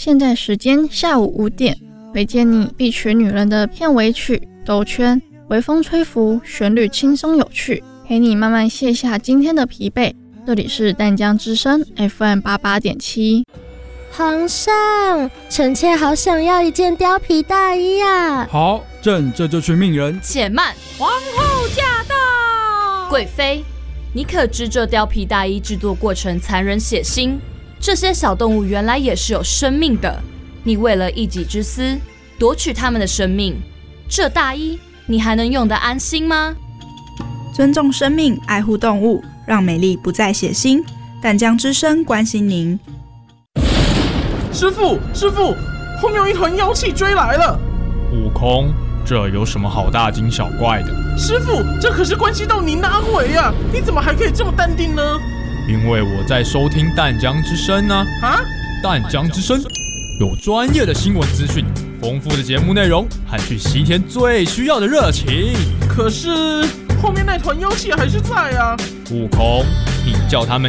现在时间下午5点，推荐你必娶女人的片尾曲《兜圈》，微风吹拂，旋律轻松有趣，陪你慢慢卸下今天的疲惫。这里是淡江之声 FM 88.7。 皇上，臣妾好想要一件貂皮大衣啊！ 好，朕这就去命人。 且慢， 皇后驾到！ 贵妃，你可知这貂皮大衣制作过程残忍血腥？这些小动物原来也是有生命的，你为了一己之私夺取他们的生命，这大衣你还能用得安心吗？ 尊重生命，爱护动物，让美丽不再血腥。淡江之声关心您。 师父，后面有一团妖气追来了。 悟空，这有什么好大惊小怪的？ 师父，这可是关系到您的安危啊！你怎么还可以这么淡定呢？ 因为我在收听淡江之声啊！淡江之声有专业的新闻资讯，丰富的节目内容和去西天最需要的热情。 可是后面那团妖气还是在啊！ 悟空，你叫他们